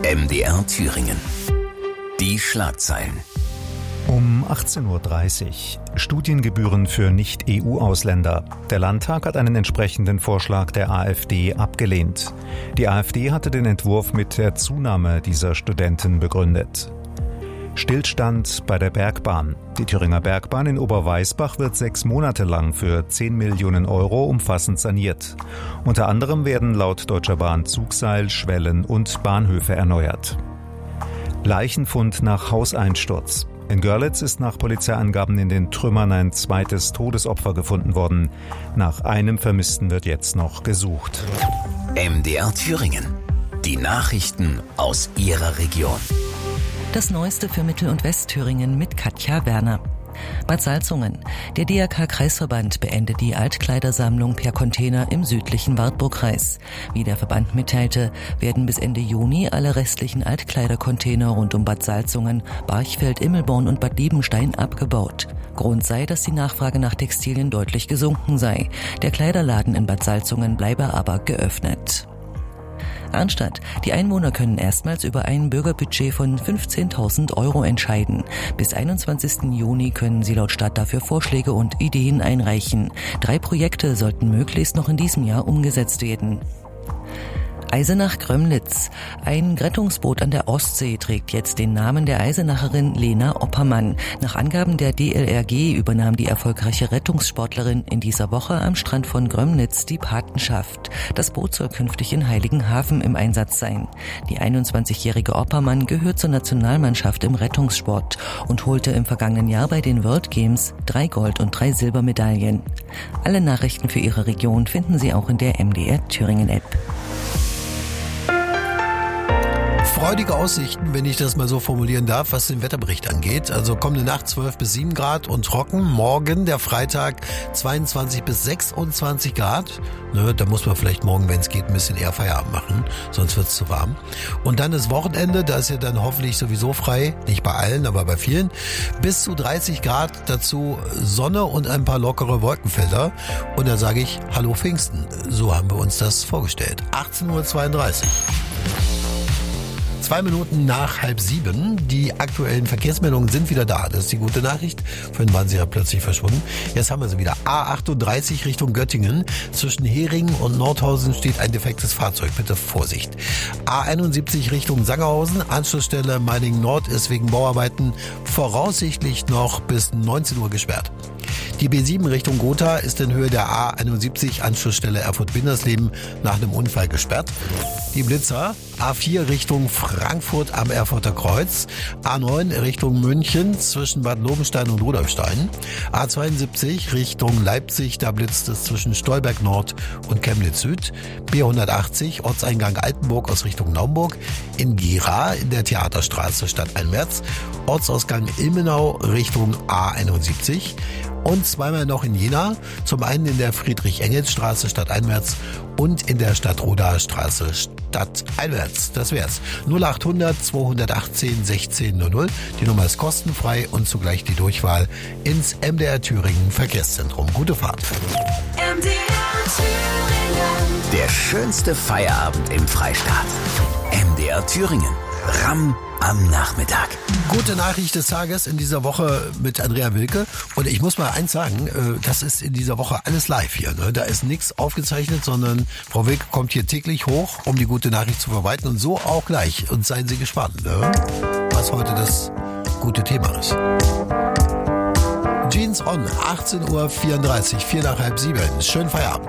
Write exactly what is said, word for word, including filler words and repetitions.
M D R Thüringen. Die Schlagzeilen. Um achtzehn Uhr dreißig. Studiengebühren für Nicht-E U-Ausländer. Der Landtag hat einen entsprechenden Vorschlag der AfD abgelehnt. Die AfD hatte den Entwurf mit der Zunahme dieser Studenten begründet. Stillstand bei der Bergbahn. Die Thüringer Bergbahn in Oberweisbach wird sechs Monate lang für zehn Millionen Euro umfassend saniert. Unter anderem werden laut Deutscher Bahn Zugseil, Schwellen und Bahnhöfe erneuert. Leichenfund nach Hauseinsturz. In Görlitz ist nach Polizeiangaben in den Trümmern ein zweites Todesopfer gefunden worden. Nach einem Vermissten wird jetzt noch gesucht. M D R Thüringen. Die Nachrichten aus Ihrer Region. Das Neueste für Mittel- und Westthüringen mit Katja Werner. Bad Salzungen. Der D R K-Kreisverband beendet die Altkleidersammlung per Container im südlichen Wartburgkreis. Wie der Verband mitteilte, werden bis Ende Juni alle restlichen Altkleidercontainer rund um Bad Salzungen, Barchfeld, Immelborn und Bad Liebenstein abgebaut. Grund sei, dass die Nachfrage nach Textilien deutlich gesunken sei. Der Kleiderladen in Bad Salzungen bleibe aber geöffnet. Arnstadt. Die Einwohner können erstmals über ein Bürgerbudget von fünfzehntausend Euro entscheiden. Bis einundzwanzigsten Juni können sie laut Stadt dafür Vorschläge und Ideen einreichen. Drei Projekte sollten möglichst noch in diesem Jahr umgesetzt werden. Eisenach-Grömlitz. Ein Rettungsboot an der Ostsee trägt jetzt den Namen der Eisenacherin Lena Oppermann. Nach Angaben der D L R G übernahm die erfolgreiche Rettungssportlerin in dieser Woche am Strand von Grömlitz die Patenschaft. Das Boot soll künftig in Heiligenhafen im Einsatz sein. Die einundzwanzigjährige Oppermann gehört zur Nationalmannschaft im Rettungssport und holte im vergangenen Jahr bei den World Games drei Gold- und drei Silbermedaillen. Alle Nachrichten für Ihre Region finden Sie auch in der M D R Thüringen App. Freudige Aussichten, wenn ich das mal so formulieren darf, was den Wetterbericht angeht. Also kommende Nacht zwölf bis sieben Grad und trocken. Morgen, der Freitag, zweiundzwanzig bis sechsundzwanzig Grad. Ne, da muss man vielleicht morgen, wenn es geht, ein bisschen eher Feierabend machen, sonst wird es zu warm. Und dann das Wochenende, da ist ja dann hoffentlich sowieso frei, nicht bei allen, aber bei vielen. Bis zu dreißig Grad, dazu Sonne und ein paar lockere Wolkenfelder. Und da sage ich, hallo Pfingsten. So haben wir uns das vorgestellt. achtzehn Uhr zweiunddreißig. Zwei Minuten nach halb sieben. Die aktuellen Verkehrsmeldungen sind wieder da. Das ist die gute Nachricht. Vorhin waren sie ja plötzlich verschwunden. Jetzt haben wir sie wieder. A achtunddreißig Richtung Göttingen. Zwischen Heringen und Nordhausen steht ein defektes Fahrzeug. Bitte Vorsicht. A einundsiebzig Richtung Sangerhausen. Anschlussstelle Meiningen Nord ist wegen Bauarbeiten voraussichtlich noch bis neunzehn Uhr gesperrt. Die B sieben Richtung Gotha ist in Höhe der A einundsiebzig Anschlussstelle Erfurt-Bindersleben nach einem Unfall gesperrt. Die Blitzer A vier Richtung Frankfurt am Erfurter Kreuz, A neun Richtung München zwischen Bad Lobenstein und Rudolfstein, A zweiundsiebzig Richtung Leipzig, da blitzt es zwischen Stolberg Nord und Chemnitz Süd, B hundertachtzig Ortseingang Altenburg aus Richtung Naumburg, in Gera in der Theaterstraße stadteinwärts, Ortsausgang Ilmenau Richtung A einundsiebzig und zweimal noch in Jena, zum einen in der Friedrich-Engels-Straße stadteinwärts und in der Stadtrodaer Straße stadteinwärts. Das wär's. null achthundert zweihundertachtzehn sechzehn null null. Die Nummer ist kostenfrei und zugleich die Durchwahl ins M D R Thüringen Verkehrszentrum. Gute Fahrt. M D R Thüringen. Der schönste Feierabend im Freistaat. M D R Thüringen. Ramm am Nachmittag. Gute Nachricht des Tages in dieser Woche mit Andrea Wilke. Und ich muss mal eins sagen, das ist in dieser Woche alles live hier. Da ist nichts aufgezeichnet, sondern Frau Wilke kommt hier täglich hoch, um die gute Nachricht zu verbreiten. Und so auch gleich. Und seien Sie gespannt, was heute das gute Thema ist. Jeans on, achtzehn Uhr vierunddreißig, vier nach halb sieben. Schönen Feierabend.